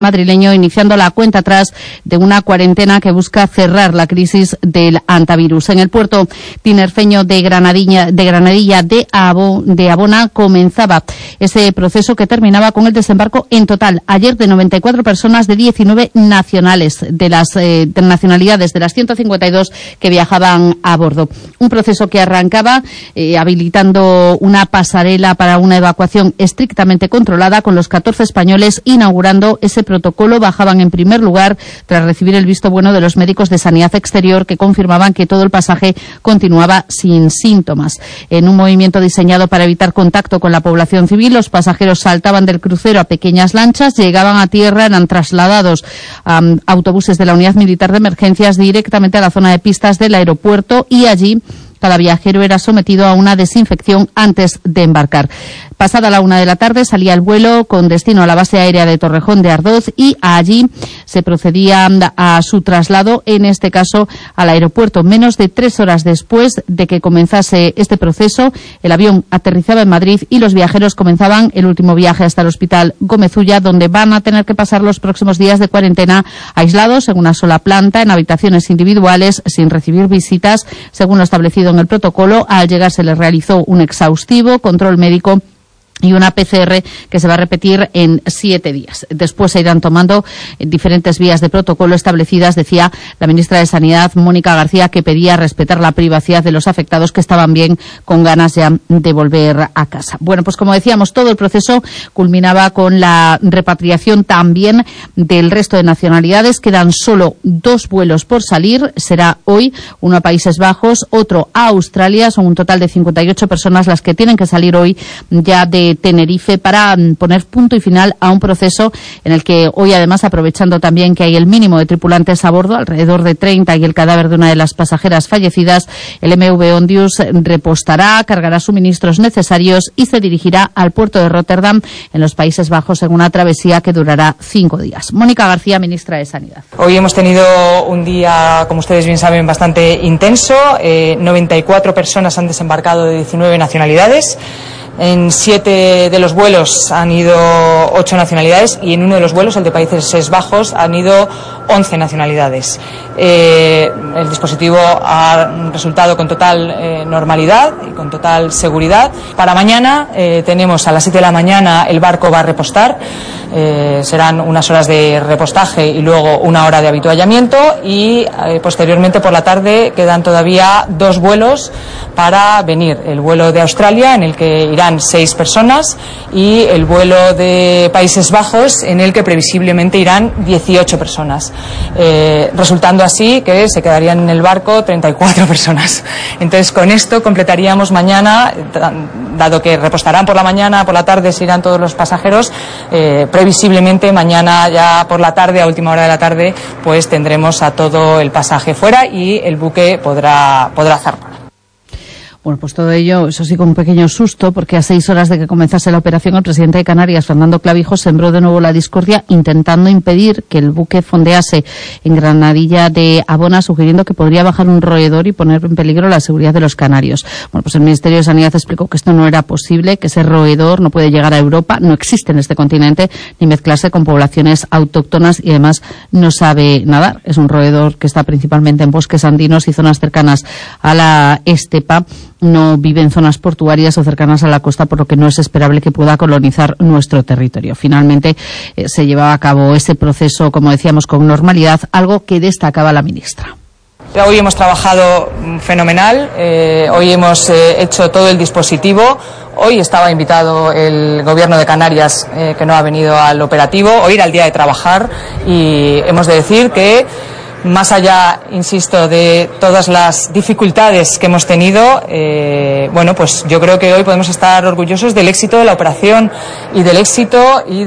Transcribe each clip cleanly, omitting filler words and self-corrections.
madrileño, iniciando la cuenta atrás de una cuarentena que busca cerrar la crisis del antivirus. En el puerto tinerfeño de Granadilla de Abona comenzaba ese proceso que terminaba con el desembarco en total ayer de 94 personas de 19 nacionales, de las nacionalidades de las 152 que viajaban a bordo. Un proceso que arrancaba habilitando una pasarela para una evacuación estrictamente controlada, con los 14 españoles inaugurando ese protocolo. Bajaban en primer lugar tras recibir el visto bueno de los médicos de Sanidad Exterior, que confirmaban que todo el pasaje continuaba sin síntomas. En un movimiento diseñado para evitar contacto con la población civil, los pasajeros saltaban del crucero a pequeñas lanchas, llegaban a tierra, eran trasladados a autobuses de la Unidad Militar de Emergencias directamente a la zona de pistas del aeropuerto, y allí cada viajero era sometido a una desinfección antes de embarcar. Pasada la 1 de la tarde salía el vuelo con destino a la base aérea de Torrejón de Ardoz, y allí se procedía a su traslado, en este caso al aeropuerto. Menos de 3 horas después de que comenzase este proceso, el avión aterrizaba en Madrid y los viajeros comenzaban el último viaje hasta el Hospital Gómez Ulla, donde van a tener que pasar los próximos días de cuarentena aislados en una sola planta, en habitaciones individuales, sin recibir visitas, según lo establecido en el protocolo. Al llegar se les realizó un exhaustivo control médico y una PCR que se va a repetir en 7 días. Después se irán tomando diferentes vías de protocolo establecidas, decía la ministra de Sanidad, Mónica García, que pedía respetar la privacidad de los afectados, que estaban bien con ganas ya de volver a casa. Bueno, pues como decíamos, todo el proceso culminaba con la repatriación también del resto de nacionalidades. Quedan solo 2 vuelos por salir. Será hoy uno a Países Bajos, otro a Australia. Son un total de 58 personas las que tienen que salir hoy ya de Tenerife, para poner punto y final a un proceso en el que hoy, además, aprovechando también que hay el mínimo de tripulantes a bordo, alrededor de 30, y el cadáver de una de las pasajeras fallecidas, el MV Ondius repostará, cargará suministros necesarios y se dirigirá al puerto de Rotterdam, en los Países Bajos, en una travesía que durará 5 días. Mónica García, ministra de Sanidad. Hoy hemos tenido un día, como ustedes bien saben, bastante intenso. 94 personas han desembarcado de 19 nacionalidades. En 7 de los vuelos han ido 8 nacionalidades, y en uno de los vuelos, el de Países Bajos, han ido 11 nacionalidades. El dispositivo ha resultado con total normalidad y con total seguridad. Para mañana tenemos a las 7 de la mañana, el barco va a repostar. Serán unas horas de repostaje y luego 1 hora de avituallamiento, y posteriormente por la tarde quedan todavía 2 vuelos para venir. El vuelo de Australia, en el que irán 6 personas, y el vuelo de Países Bajos, en el que previsiblemente irán 18 personas, resultando así que se quedarían en el barco 34 personas. Entonces, con esto completaríamos mañana, dado que repostarán por la mañana, por la tarde se irán todos los pasajeros. Previsiblemente mañana, ya por la tarde, a última hora de la tarde, pues tendremos a todo el pasaje fuera y el buque podrá zarpar. Bueno, pues todo ello, eso sí, con un pequeño susto, porque a 6 horas de que comenzase la operación, el presidente de Canarias, Fernando Clavijo, sembró de nuevo la discordia, intentando impedir que el buque fondease en Granadilla de Abona, sugiriendo que podría bajar un roedor y poner en peligro la seguridad de los canarios. Bueno, pues el Ministerio de Sanidad explicó que esto no era posible, que ese roedor no puede llegar a Europa, no existe en este continente, ni mezclarse con poblaciones autóctonas, y además no sabe nadar. Es un roedor que está principalmente en bosques andinos y zonas cercanas a la estepa. No vive en zonas portuarias o cercanas a la costa, por lo que no es esperable que pueda colonizar nuestro territorio. Finalmente se llevaba a cabo ese proceso, como decíamos, con normalidad, algo que destacaba la ministra. Hoy hemos trabajado fenomenal, hoy hemos hecho todo el dispositivo. Hoy estaba invitado el Gobierno de Canarias, que no ha venido al operativo. Hoy era el día de trabajar, y hemos de decir que, más allá, insisto, de todas las dificultades que hemos tenido, bueno, pues yo creo que hoy podemos estar orgullosos del éxito de la operación, y del éxito y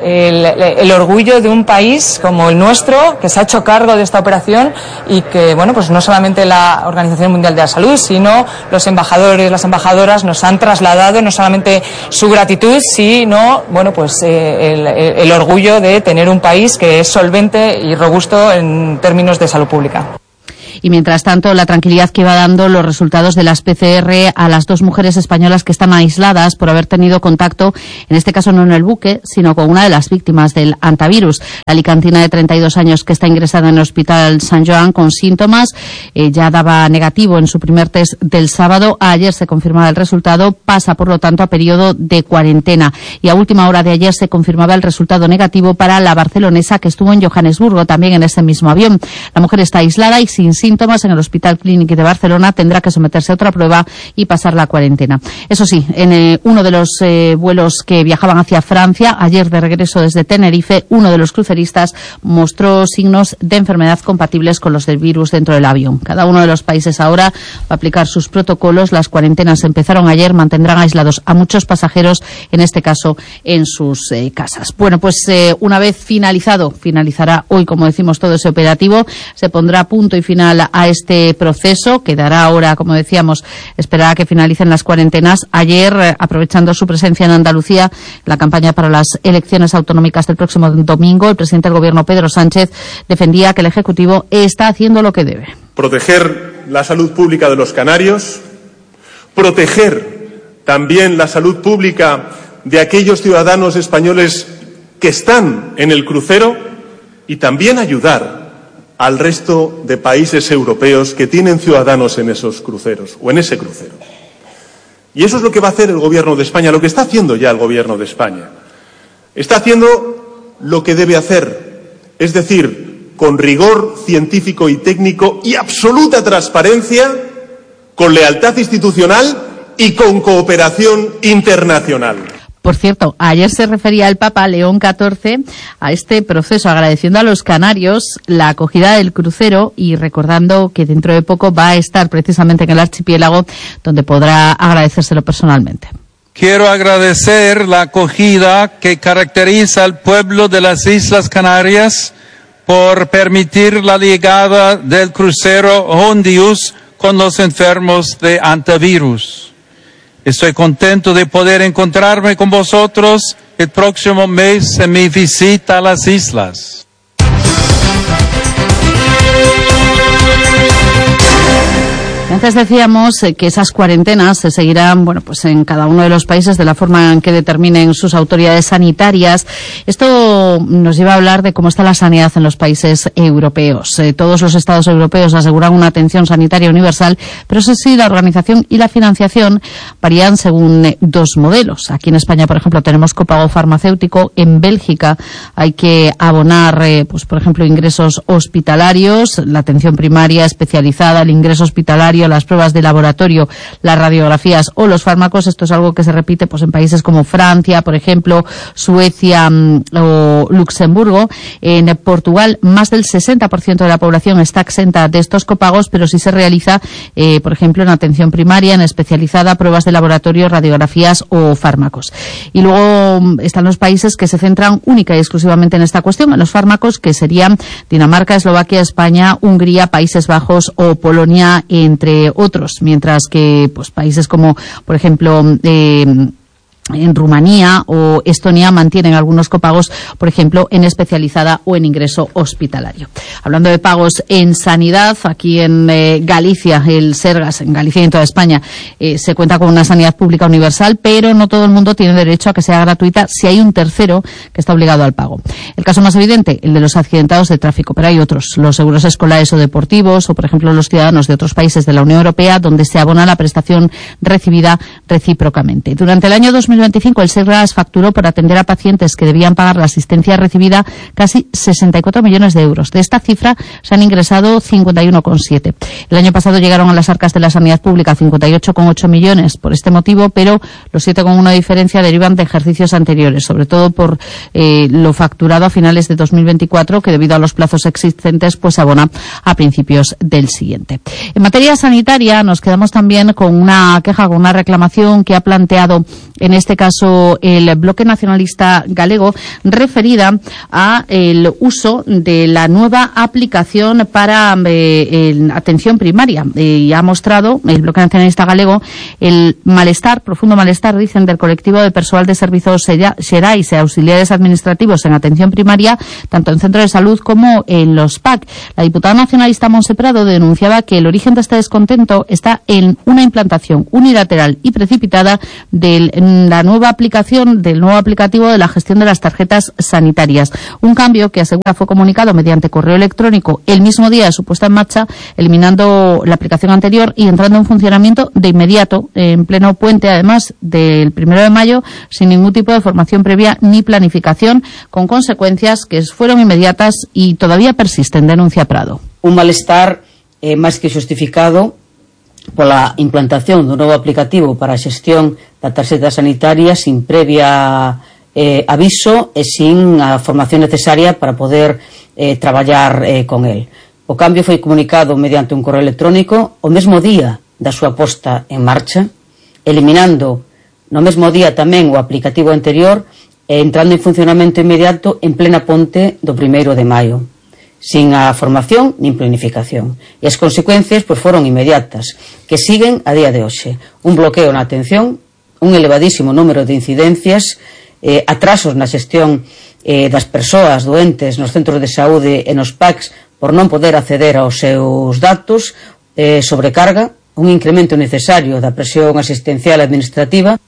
el orgullo de un país como el nuestro, que se ha hecho cargo de esta operación, y que, bueno, pues no solamente la Organización Mundial de la Salud, sino los embajadores, las embajadoras nos han trasladado no solamente su gratitud, sino, bueno, pues el orgullo de tener un país que es solvente y robusto en términos de salud pública. Y mientras tanto, la tranquilidad que iba dando los resultados de las PCR a las 2 mujeres españolas que están aisladas por haber tenido contacto, en este caso no en el buque, sino con una de las víctimas del hantavirus. La alicantina de 32 años que está ingresada en el Hospital Sant Joan con síntomas, ya daba negativo en su primer test del sábado. Ayer se confirmaba el resultado, pasa por lo tanto a periodo de cuarentena. Y a última hora de ayer se confirmaba el resultado negativo para la barcelonesa que estuvo en Johannesburgo, también en ese mismo avión. La mujer está aislada y sin síntomas en el Hospital Clínic de Barcelona, tendrá que someterse a otra prueba y pasar la cuarentena. Eso sí, en uno de los vuelos que viajaban hacia Francia, ayer de regreso desde Tenerife, uno de los cruceristas mostró signos de enfermedad compatibles con los del virus dentro del avión. Cada uno de los países ahora va a aplicar sus protocolos. Las cuarentenas empezaron ayer, mantendrán aislados a muchos pasajeros, en este caso en sus casas. Bueno, pues una vez finalizará hoy, como decimos, todo ese operativo. Se pondrá punto y final a este proceso. Quedará ahora, como decíamos, esperar a que finalicen las cuarentenas. Ayer, aprovechando su presencia en Andalucía, la campaña para las elecciones autonómicas del próximo domingo, el presidente del Gobierno, Pedro Sánchez, defendía que el Ejecutivo está haciendo lo que debe. Proteger la salud pública de los canarios, proteger también la salud pública de aquellos ciudadanos españoles que están en el crucero y también ayudar al resto de países europeos que tienen ciudadanos en esos cruceros o en ese crucero. Y eso es lo que va a hacer el Gobierno de España, lo que está haciendo ya el Gobierno de España. Está haciendo lo que debe hacer, es decir, con rigor científico y técnico y absoluta transparencia, con lealtad institucional y con cooperación internacional. Por cierto, ayer se refería el Papa León XIV a este proceso, agradeciendo a los canarios la acogida del crucero y recordando que dentro de poco va a estar precisamente en el archipiélago, donde podrá agradecérselo personalmente. Quiero agradecer la acogida que caracteriza al pueblo de las Islas Canarias por permitir la llegada del crucero Hondius con los enfermos de hantavirus. Estoy contento de poder encontrarme con vosotros el próximo mes en mi visita a las islas. Antes decíamos que esas cuarentenas se seguirán, bueno, pues en cada uno de los países de la forma en que determinen sus autoridades sanitarias. Esto nos lleva a hablar de cómo está la sanidad en los países europeos. Todos los estados europeos aseguran una atención sanitaria universal, pero eso sí, la organización y la financiación varían según dos modelos. Aquí en España, por ejemplo, tenemos copago farmacéutico. En Bélgica hay que abonar, pues por ejemplo, ingresos hospitalarios, la atención primaria especializada, el ingreso hospitalario, las pruebas de laboratorio, las radiografías o los fármacos. Esto es algo que se repite pues en países como Francia, por ejemplo, Suecia o Luxemburgo. En Portugal, más del 60% de la población está exenta de estos copagos, pero sí se realiza, por ejemplo, en atención primaria, en especializada, pruebas de laboratorio, radiografías o fármacos. Y luego están los países que se centran única y exclusivamente en esta cuestión, en los fármacos, que serían Dinamarca, Eslovaquia, España, Hungría, Países Bajos o Polonia, entre otros, mientras que pues países como, por ejemplo, en Rumanía o Estonia mantienen algunos copagos, por ejemplo, en especializada o en ingreso hospitalario. Hablando de pagos en sanidad, aquí en Galicia, el Sergas, en Galicia y en toda España, se cuenta con una sanidad pública universal, pero no todo el mundo tiene derecho a que sea gratuita si hay un tercero que está obligado al pago. El caso más evidente, el de los accidentados de tráfico, pero hay otros, los seguros escolares o deportivos, o por ejemplo los ciudadanos de otros países de la Unión Europea, donde se abona la prestación recibida recíprocamente. Durante el año 2025, el Sergas facturó por atender a pacientes que debían pagar la asistencia recibida casi 64 millones de euros. De esta cifra se han ingresado 51,7. El año pasado llegaron a las arcas de la sanidad pública 58,8 millones por este motivo, pero los 7,1 de diferencia derivan de ejercicios anteriores, sobre todo por lo facturado a finales de 2024, que debido a los plazos existentes pues se abona a principios del siguiente. En materia sanitaria nos quedamos también con una queja, con una reclamación que ha planteado en este este caso el Bloque Nacionalista Galego, referida a el uso de la nueva aplicación para atención primaria. Y ha mostrado el Bloque Nacionalista Galego el malestar, profundo malestar, dicen, del colectivo de personal de servicios xerais y auxiliares administrativos en atención primaria, tanto en centros de salud como en los PAC. La diputada nacionalista Montse Prado denunciaba que el origen de este descontento está en una implantación unilateral y precipitada de la nueva aplicación, del nuevo aplicativo de la gestión de las tarjetas sanitarias. Un cambio que, asegura, fue comunicado mediante correo electrónico el mismo día de su puesta en marcha, eliminando la aplicación anterior y entrando en funcionamiento de inmediato, en pleno puente, además del 1 de mayo, sin ningún tipo de formación previa ni planificación, con consecuencias que fueron inmediatas y todavía persisten, denuncia Prado. Un malestar máis que xustificado pola implantación do novo aplicativo para a xestión da tarxeta sanitaria sin previa aviso e sin a formación necesaria para poder traballar con el. O cambio foi comunicado mediante un correo electrónico o mesmo día da súa posta en marcha, eliminando no mesmo día tamén o aplicativo anterior e entrando en funcionamento inmediato en plena ponte do 1 de maio, sin a formación nin planificación. E as consecuencias foron inmediatas, que siguen a día de hoxe. Un bloqueo na atención, un elevadísimo número de incidencias, atrasos na xestión das persoas doentes nos centros de saúde e nos PACs por non poder acceder aos seus datos, sobrecarga, un incremento necesario da presión asistencial administrativa.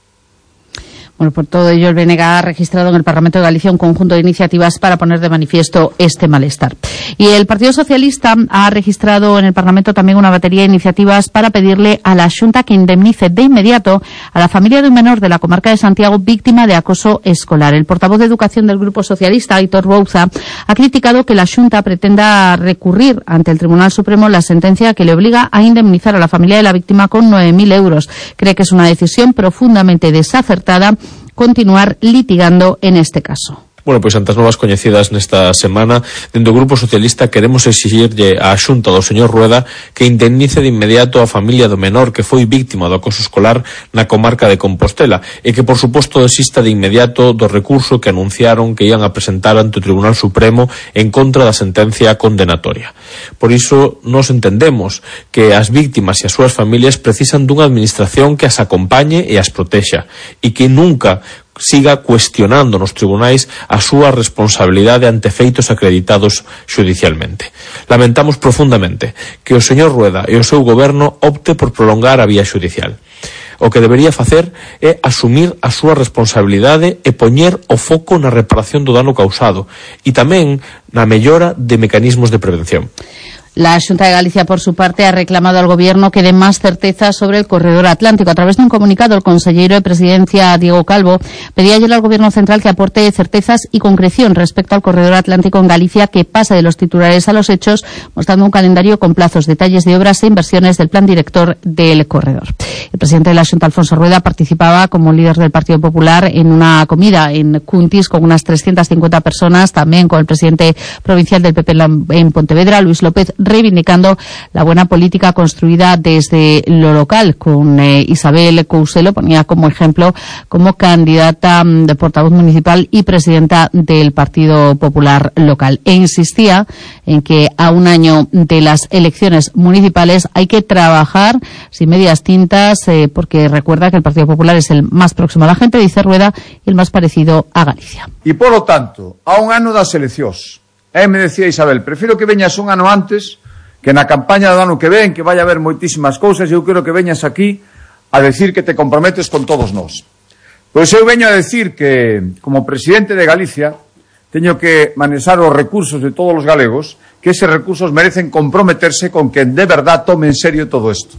Bueno, por todo ello, el BNG ha registrado en el Parlamento de Galicia un conjunto de iniciativas para poner de manifiesto este malestar. Y el Partido Socialista ha registrado en el Parlamento también una batería de iniciativas para pedirle a la Xunta que indemnice de inmediato a la familia de un menor de la comarca de Santiago víctima de acoso escolar. El portavoz de Educación del Grupo Socialista, Aitor Bouza, ha criticado que la Xunta pretenda recurrir ante el Tribunal Supremo la sentencia que le obliga a indemnizar a la familia de la víctima con 9.000 euros. Cree que es una decisión profundamente desacertada continuar litigando en este caso. Bueno, pois ante as novas coñecidas nesta semana, dentro do Grupo Socialista queremos exigirlle á Xunta do señor Rueda que indemnice de inmediato a familia do menor que foi víctima do acoso escolar na comarca de Compostela e que, por suposto, desista de inmediato do recurso que anunciaron que ian a presentar ante o Tribunal Supremo en contra da sentencia condenatoria. Por iso, nos entendemos que as víctimas e as súas familias precisan dunha administración que as acompañe e as protexa e que nunca siga cuestionando nos tribunais a súa responsabilidade ante feitos acreditados xudicialmente. Lamentamos profundamente que o señor Rueda e o seu goberno opte por prolongar a vía xudicial. O que debería facer é asumir a súa responsabilidade e poñer o foco na reparación do dano causado e tamén na mellora de mecanismos de prevención. La Xunta de Galicia, por su parte, ha reclamado al Gobierno que dé más certeza sobre el corredor atlántico. A través de un comunicado, el consejero de Presidencia, Diego Calvo, pedía ayer al Gobierno central que aporte certezas y concreción respecto al corredor atlántico en Galicia, que pase de los titulares a los hechos, mostrando un calendario con plazos, detalles de obras e inversiones del plan director del corredor. El presidente de la Xunta, Alfonso Rueda, participaba como líder del Partido Popular en una comida en Cuntis con unas 350 personas, también con el presidente provincial del PP en Pontevedra, Luis López, reivindicando la buena política construida desde lo local, con Isabel Couselo, ponía como ejemplo como candidata de portavoz municipal y presidenta del Partido Popular local. E insistía en que a un año de las elecciones municipales hay que trabajar sin medias tintas, porque recuerda que el Partido Popular es el más próximo a la gente, dice Rueda, y el más parecido a Galicia. E, polo tanto, a un ano das eleccións, me decía Isabel, prefiro que veñas un ano antes que na campaña do ano que ven, que vai haber moitísimas cousas, eu quero que veñas aquí a decir que te comprometes con todos nós. Pois eu veño a decir que, como presidente de Galicia, teño que manexar os recursos de todos os galegos, que eses recursos merecen comprometerse con que de verdad tome en serio todo isto.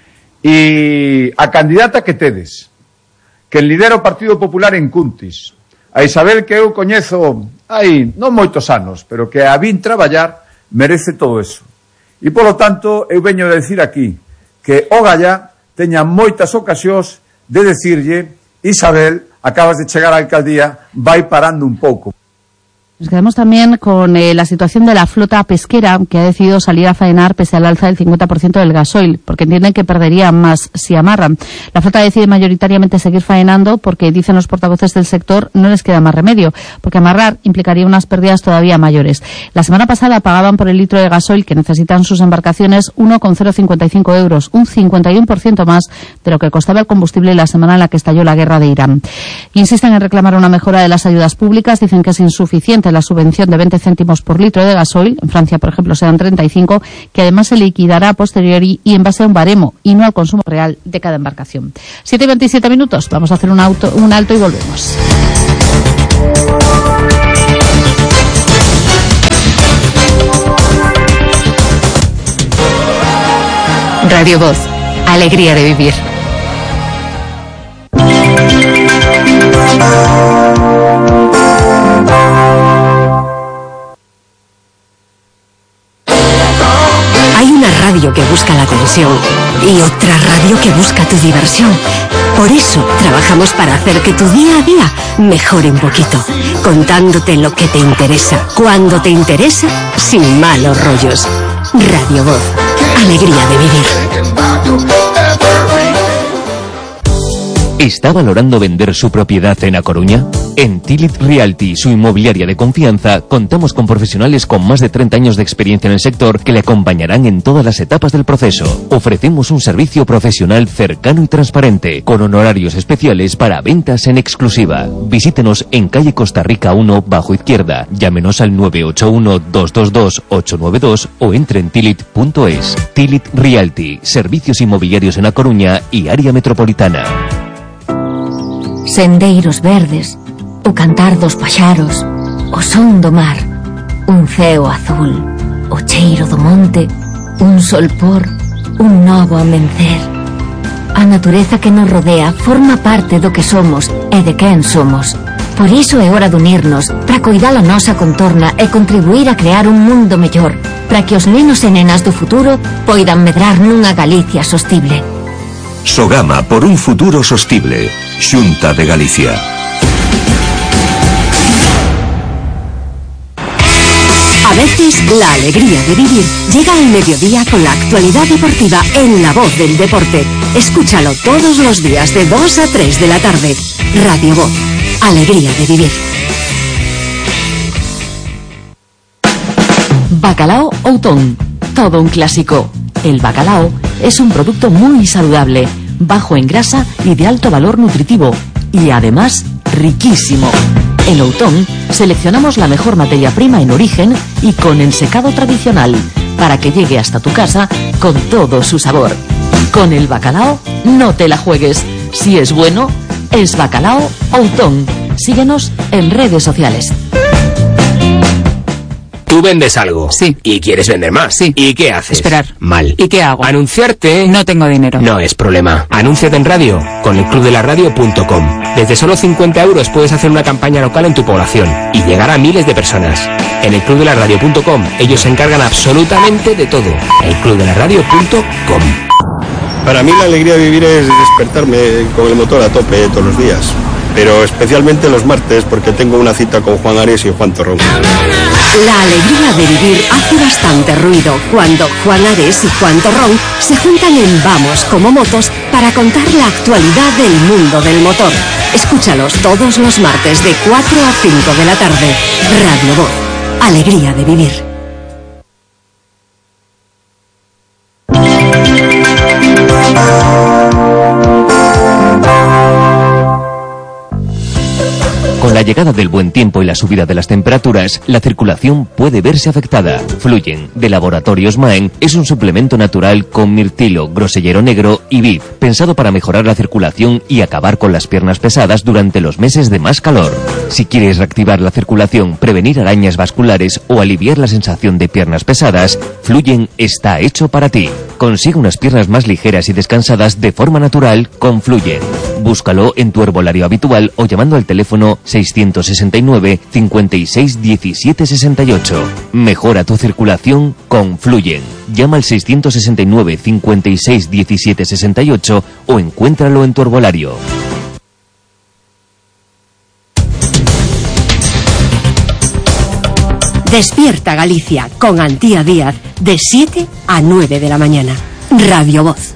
E a candidata que tedes, que lidera o Partido Popular en Cuntis, a Isabel, que eu coñezo hai non moitos anos, pero que a vin traballar, merece todo eso. E, polo tanto, eu veño a decir aquí que o Gallá teña moitas ocasións de decirlle: Isabel, acabas de chegar á alcaldía, vai parando un pouco. Nos quedamos también con la situación de la flota pesquera, que ha decidido salir a faenar pese al alza del 50% del gasoil, porque entienden que perderían más si amarran. La flota decide mayoritariamente seguir faenando porque, dicen los portavoces del sector, no les queda más remedio, porque amarrar implicaría unas pérdidas todavía mayores. La semana pasada pagaban por el litro de gasoil que necesitan sus embarcaciones 1,055 euros, un 51% más de lo que costaba el combustible la semana en la que estalló la guerra de Irán. Insisten en reclamar una mejora de las ayudas públicas, dicen que es insuficiente la subvención de 20 céntimos por litro de gasoil, en Francia, por ejemplo, serán 35, que además se liquidará a posteriori y en base a un baremo y no al consumo real de cada embarcación. 7:27 minutos, vamos a hacer un alto y volvemos. Radio Voz, alegría de vivir. Hay una radio que busca la atención y otra radio que busca tu diversión. Por eso trabajamos para hacer que tu día a día mejore un poquito, contándote lo que te interesa, cuando te interesa, sin malos rollos. Radio Voz, alegría de vivir. ¿Está valorando vender su propiedad en A Coruña? En Tilit Realty, su inmobiliaria de confianza, contamos con profesionales con más de 30 años de experiencia en el sector que le acompañarán en todas las etapas del proceso. Ofrecemos un servicio profesional cercano y transparente, con honorarios especiales para ventas en exclusiva. Visítenos en calle Costa Rica 1, bajo izquierda. Llámenos al 981-222-892 o entre en tilit.es. Tilit Realty, servicios inmobiliarios en A Coruña y área metropolitana. Sendeiros verdes, o cantar dos paxaros, o son do mar, un ceo azul, o cheiro do monte, un sol por, un novo amencer. A natureza que nos rodea forma parte do que somos e de quen somos. Por iso é hora de unirnos para coidar a nosa contorna e contribuir a crear un mundo mellor, para que os nenos e nenas do futuro poidan medrar nunha Galicia sostible. Sogama por un futuro sostible. Xunta de Galicia. A veces la alegría de vivir llega al mediodía con la actualidad deportiva en La Voz del Deporte. Escúchalo todos los días de 2 a 3 de la tarde. Radio Voz, alegría de vivir. Bacalao Outón, todo un clásico. El bacalao es un producto muy saludable, bajo en grasa y de alto valor nutritivo, y además riquísimo. En Outón seleccionamos la mejor materia prima en origen y con ensecado tradicional, para que llegue hasta tu casa con todo su sabor. Con el bacalao no te la juegues. Si es bueno, es Bacalao Outón. Síguenos en redes sociales. Tú vendes algo. Sí. Y quieres vender más. Sí. ¿Y qué haces? Esperar. Mal. ¿Y qué hago? Anunciarte. No tengo dinero. No es problema. Anúnciate en radio con elclubdelaradio.com. Desde solo 50 euros puedes hacer una campaña local en tu población y llegar a miles de personas. En elclubdelaradio.com ellos se encargan absolutamente de todo. elclubdelaradio.com. Para mí la alegría de vivir es despertarme con el motor a tope todos los días. Pero especialmente los martes porque tengo una cita con Juan Ares y Juan Torrón. La alegría de vivir hace bastante ruido cuando Juan Ares y Juan Torrón se juntan en Vamos como Motos para contar la actualidad del mundo del motor. Escúchalos todos los martes de 4 a 5 de la tarde. Radio Voz, alegría de vivir. Con la llegada del buen tiempo y la subida de las temperaturas, la circulación puede verse afectada. Fluyen, de Laboratorios Maen, es un suplemento natural con mirtilo, grosellero negro y vid, pensado para mejorar la circulación y acabar con las piernas pesadas durante los meses de más calor. Si quieres reactivar la circulación, prevenir arañas vasculares o aliviar la sensación de piernas pesadas, Fluyen está hecho para ti. Consigue unas piernas más ligeras y descansadas de forma natural con Fluyen. Búscalo en tu herbolario habitual o llamando al teléfono 669 56 17 68. Mejora tu circulación con Fluyen. Llama al 669 56 17 68 o encuéntralo en tu herbolario. Despierta Galicia con Antía Díaz de 7 a 9 de la mañana. Radio Voz.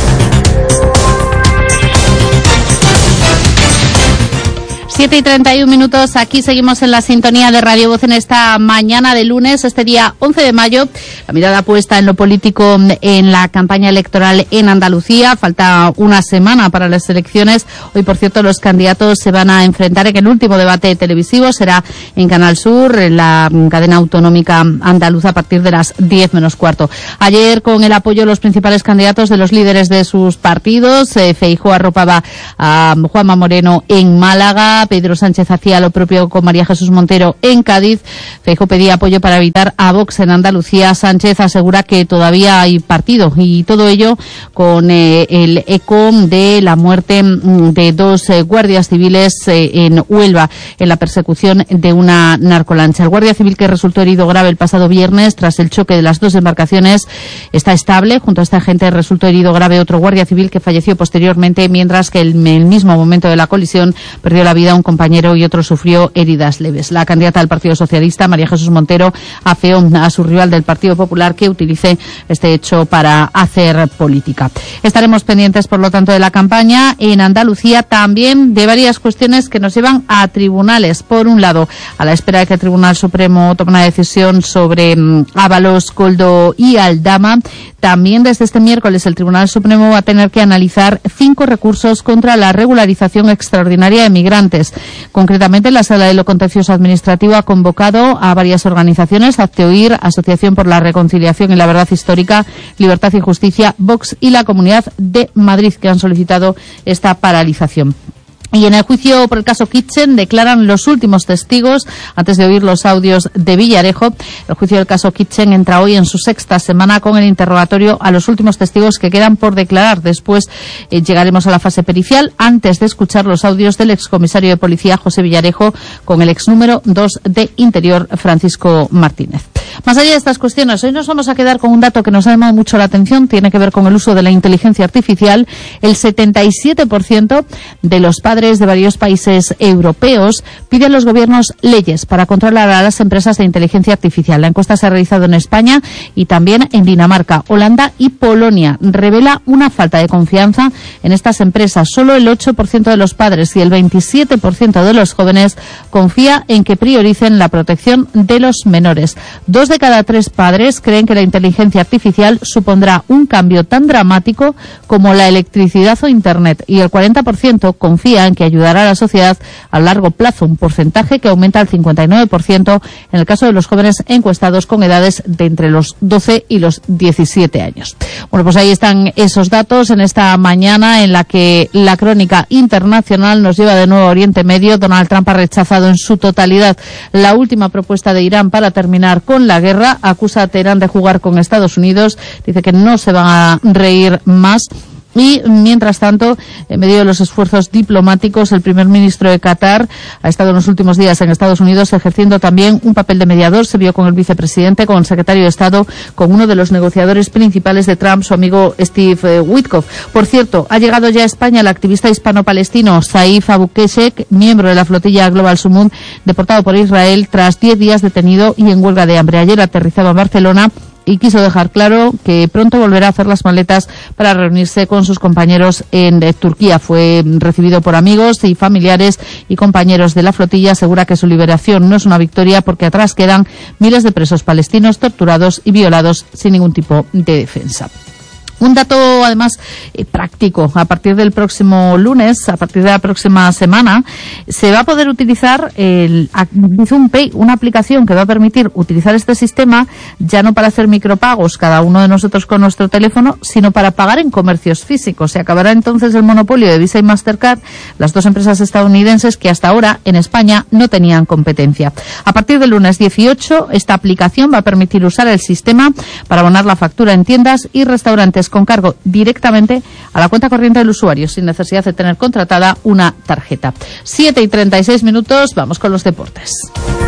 Siete y 31 minutos, aquí seguimos en la sintonía de Radio Voz en esta mañana de lunes, este día 11 de mayo. La mirada puesta en lo político en la campaña electoral en Andalucía. Falta una semana para las elecciones. Hoy, por cierto, los candidatos se van a enfrentar en el último debate televisivo. Será en Canal Sur, en la cadena autonómica andaluza, a partir de las 10 menos cuarto. Ayer, con el apoyo de los principales candidatos de los líderes de sus partidos, Feijóo arropaba a Juanma Moreno en Málaga. Pedro Sánchez hacía lo propio con María Jesús Montero en Cádiz. Feijóo pedía apoyo para evitar a Vox en Andalucía. Sánchez asegura que todavía hay partido, y todo ello con el eco de la muerte de dos guardias civiles en Huelva en la persecución de una narcolancha. El guardia civil que resultó herido grave el pasado viernes tras el choque de las dos embarcaciones está estable. Junto a esta agente resultó herido grave otro guardia civil que falleció posteriormente, mientras que en el mismo momento de la colisión perdió la vida un compañero y otro sufrió heridas leves. La candidata del Partido Socialista, María Jesús Montero, afeó a su rival del Partido Popular que utilice este hecho para hacer política. Estaremos pendientes, por lo tanto, de la campaña en Andalucía, también de varias cuestiones que nos llevan a tribunales. Por un lado, a la espera de que el Tribunal Supremo tome una decisión sobre Ábalos, Koldo y Aldama. También desde este miércoles el Tribunal Supremo va a tener que analizar 5 recursos contra la regularización extraordinaria de migrantes. Concretamente, la Sala de lo Contencioso Administrativo ha convocado a varias organizaciones: Hazte Oír, Asociación por la Reconciliación y la Verdad Histórica, Libertad y Justicia, Vox y la Comunidad de Madrid, que han solicitado esta paralización. Y en el juicio por el caso Kitchen declaran los últimos testigos antes de oír los audios de Villarejo. El juicio del caso Kitchen entra hoy en su 6ª semana con el interrogatorio a los últimos testigos que quedan por declarar. Después llegaremos a la fase pericial, antes de escuchar los audios del excomisario de policía José Villarejo con el ex número 2 de Interior Francisco Martínez. Más allá de estas cuestiones, hoy nos vamos a quedar con un dato que nos ha llamado mucho la atención. Tiene que ver con el uso de la inteligencia artificial. El 77% de los padres de varios países europeos piden a los gobiernos leyes para controlar a las empresas de inteligencia artificial. La encuesta se ha realizado en España y también en Dinamarca, Holanda y Polonia. Revela una falta de confianza en estas empresas. Solo el 8% de los padres y el 27% de los jóvenes confía en que prioricen la protección de los menores. 2 de cada 3 padres creen que la inteligencia artificial supondrá un cambio tan dramático como la electricidad o Internet, y el 40% confía en que ayudará a la sociedad a largo plazo, un porcentaje que aumenta al 59% en el caso de los jóvenes encuestados con edades de entre los 12 y los 17 años. Bueno, pues ahí están esos datos en esta mañana en la que la crónica internacional nos lleva de nuevo a Oriente Medio. Donald Trump ha rechazado en su totalidad la última propuesta de Irán para terminar con la guerra. Acusa a Teherán de jugar con Estados Unidos. Dice que no se van a reír más. Y, mientras tanto, en medio de los esfuerzos diplomáticos, el primer ministro de Qatar ha estado en los últimos días en Estados Unidos ejerciendo también un papel de mediador. Se vio con el vicepresidente, con el secretario de Estado, con uno de los negociadores principales de Trump, su amigo Steve Witkoff. Por cierto, ha llegado ya a España el activista hispano-palestino Saif Abu Keshek, miembro de la flotilla Global Sumud, deportado por Israel tras 10 días detenido y en huelga de hambre. Ayer aterrizaba en Barcelona y quiso dejar claro que pronto volverá a hacer las maletas para reunirse con sus compañeros en Turquía. Fue recibido por amigos y familiares y compañeros de la flotilla. Asegura que su liberación no es una victoria porque atrás quedan miles de presos palestinos torturados y violados sin ningún tipo de defensa. Un dato, además, práctico. A partir del próximo lunes, a partir de la próxima semana, se va a poder utilizar el Bizum Pay, una aplicación que va a permitir utilizar este sistema ya no para hacer micropagos cada uno de nosotros con nuestro teléfono, sino para pagar en comercios físicos. Se acabará entonces el monopolio de Visa y Mastercard, las dos empresas estadounidenses que hasta ahora en España no tenían competencia. A partir del lunes 18, esta aplicación va a permitir usar el sistema para abonar la factura en tiendas y restaurantes con cargo directamente a la cuenta corriente del usuario, sin necesidad de tener contratada una tarjeta. 7:36, vamos con los deportes.